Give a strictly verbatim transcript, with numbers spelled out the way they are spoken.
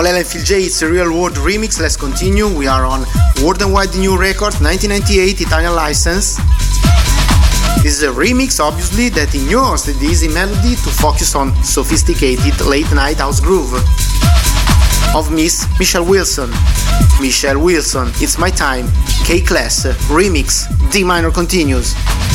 Mollella and Phil J, it's a Real World remix. Let's continue. We are on World and Wide New Records, nineteen ninety-eight, Italian license. This is a remix, obviously, that ignores the easy melody to focus on sophisticated late-night house groove of Miss Michelle Wilson. Michelle Wilson, It's My Time, K-Class, remix, D minor continues.